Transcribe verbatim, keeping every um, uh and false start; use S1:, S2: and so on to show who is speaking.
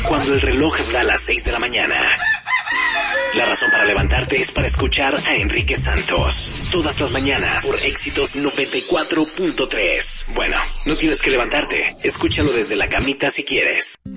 S1: Cuando el reloj da las seis de la mañana. La razón para levantarte es para escuchar a Enrique Santos. Todas las mañanas por Éxitos noventa y cuatro punto tres. Bueno, no tienes que levantarte. Escúchalo desde la camita si quieres.